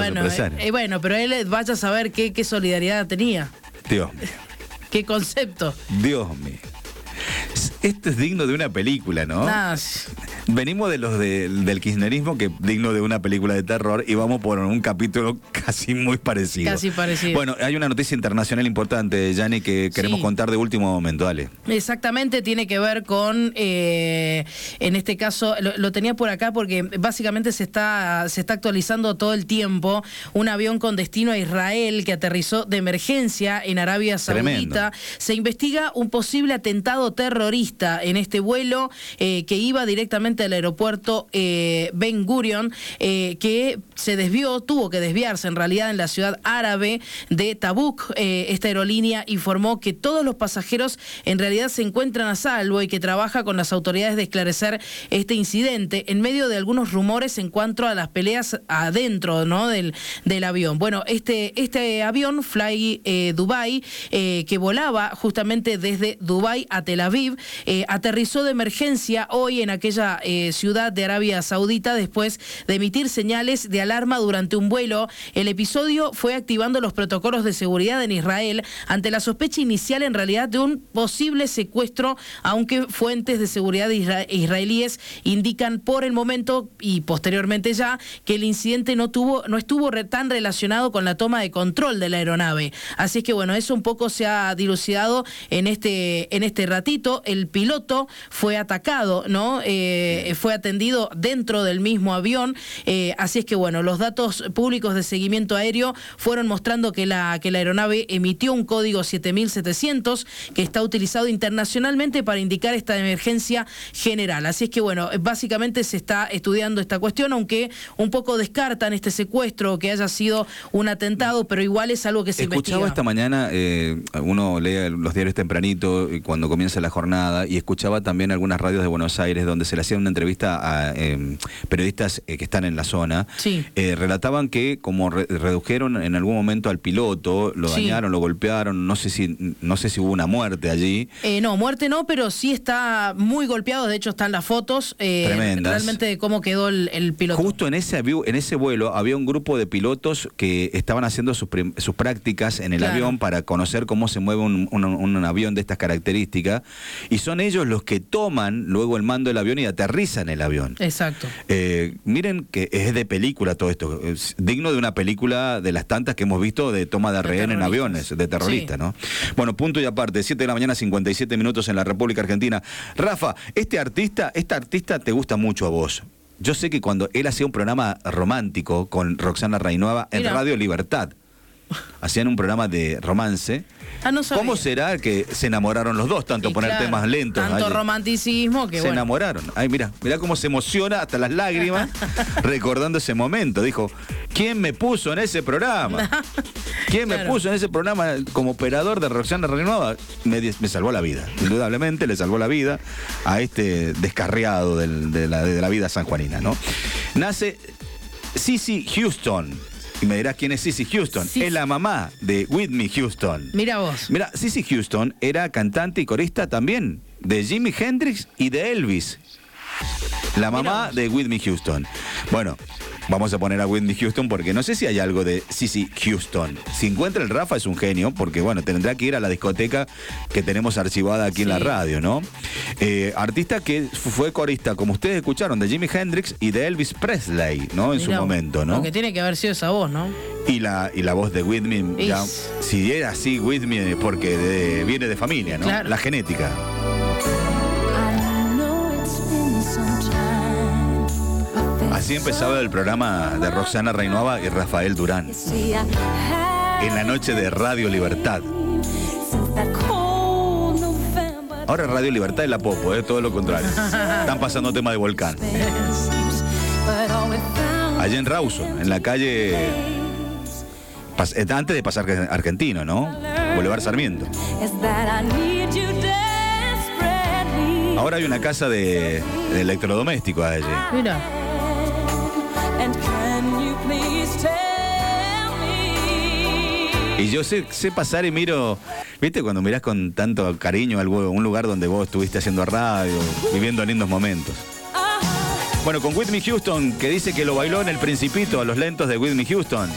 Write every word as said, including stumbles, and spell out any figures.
bueno, empresarios. Eh, bueno, pero él vaya a saber qué, qué solidaridad tenía. Dios mío. ¿Qué concepto? Dios mío. Esto es digno de una película, ¿no? Nah. Venimos de los de, del kirchnerismo, que es digno de una película de terror, y vamos por un capítulo casi muy parecido. Casi parecido. Bueno, hay una noticia internacional importante, Yanni, que queremos sí. contar de último momento. Dale. Exactamente, tiene que ver con, eh, en este caso, lo, lo tenía por acá porque básicamente se está, se está actualizando todo el tiempo un avión con destino a Israel que aterrizó de emergencia en Arabia Saudita. Tremendo. Se investiga un posible atentado terrorista en este vuelo eh, que iba directamente al aeropuerto eh, Ben Gurion, eh, que se desvió, tuvo que desviarse en realidad en la ciudad árabe de Tabuk. Eh, esta aerolínea informó que todos los pasajeros en realidad se encuentran a salvo y que trabaja con las autoridades de esclarecer este incidente en medio de algunos rumores en cuanto a las peleas adentro, ¿no?, del, del avión. Bueno, este, este avión, Fly eh, Dubai, eh, que volaba justamente desde Dubái a Tel Aviv, eh, aterrizó de emergencia hoy en aquella eh, ciudad de Arabia Saudita después de emitir señales de alarma durante un vuelo. El episodio fue activando los protocolos de seguridad en Israel ante la sospecha inicial en realidad de un posible secuestro, aunque fuentes de seguridad isra israelíes indican por el momento y posteriormente ya que el incidente no tuvo, no estuvo re tan relacionado con la toma de control de la aeronave. Así es que bueno, eso un poco se ha dilucidado en este, en este ratito. El piloto fue atacado, ¿no? Eh, fue atendido dentro del mismo avión. Eh, así es que bueno, los datos públicos de seguimiento aéreo fueron mostrando que la, que la aeronave emitió un código siete mil setecientos que está utilizado internacionalmente para indicar esta emergencia general. Así es que bueno, básicamente se está estudiando esta cuestión, aunque un poco descartan este secuestro, que haya sido un atentado, pero igual es algo que se investiga. Escuchaba esta mañana, eh, uno lee los diarios tempranito cuando comienza la jornada, y escuchaba también algunas radios de Buenos Aires donde se le hacía una entrevista a eh, periodistas eh, que están en la zona. Sí. Eh, relataban que como re redujeron en algún momento al piloto, lo sí. dañaron, lo golpearon, no sé si no sé si hubo una muerte allí. Eh, no, muerte no, pero sí está muy golpeado. De hecho están las fotos eh, tremendas, realmente de cómo quedó el, el piloto. Justo en ese en ese vuelo había un grupo de pilotos que estaban haciendo sus, sus prácticas en el claro. avión para conocer cómo se mueve un, un, un avión de estas características, y son ellos los que toman luego el mando del avión y aterrizan el avión. Exacto. Eh, miren que es de película todo esto, es digno de una película de las tantas que hemos visto de toma de rehén en aviones, de terroristas, sí. ¿no? Bueno, punto y aparte, siete de la mañana, cincuenta y siete minutos en la República Argentina. Rafa, este artista, esta artista te gusta mucho a vos. Yo sé que cuando él hacía un programa romántico con Roxana Rainuava en Mira. Radio Libertad, hacían un programa de romance. Ah, no sabía. ¿Cómo será que se enamoraron los dos? Tanto y poner claro, temas lentos. Tanto allí. romanticismo que Se bueno. enamoraron. Ay, mira, mira cómo se emociona hasta las lágrimas recordando ese momento. Dijo, ¿quién me puso en ese programa? ¿Quién claro. me puso en ese programa como operador de Roxana Rainuava? Me, me salvó la vida. Indudablemente le salvó la vida a este descarriado del, de, la, de la vida sanjuanina, ¿no? Nace Cissy Houston. Y me dirás quién es Cissy Houston. Sí. Es la mamá de Whitney Houston. Mira vos. Mira, Cissy Houston era cantante y corista también de Jimi Hendrix y de Elvis. La mamá de Whitney Houston. Bueno, vamos a poner a Whitney Houston porque no sé si hay algo de Cissy Houston. Si encuentra el Rafa es un genio, porque bueno, tendrá que ir a la discoteca que tenemos archivada aquí sí. en la radio, ¿no? Eh, artista que fue corista, como ustedes escucharon, de Jimi Hendrix y de Elvis Presley, ¿no? En Mirá, su momento, ¿no? Lo que tiene que haber sido esa voz, ¿no? Y la, y la voz de Whitney, ya, si era así Whitney, porque de, viene de familia, ¿no? Claro. La genética. Así empezaba el programa de Roxana Rainuava y Rafael Durán en la noche de Radio Libertad. Ahora Radio Libertad es la popo, ¿eh? Todo lo contrario. Están pasando tema de Volcán. Allá en Rawson, en la calle, antes de pasar Argentino, ¿no? Boulevard Sarmiento. Ahora hay una casa de, de electrodomésticos allí. Mira. Y yo sé, sé pasar y miro, ¿viste? Cuando mirás con tanto cariño a un lugar donde vos estuviste haciendo radio, viviendo lindos momentos. Bueno, con Whitney Houston, que dice que lo bailó en El Principito a los lentos de Whitney Houston.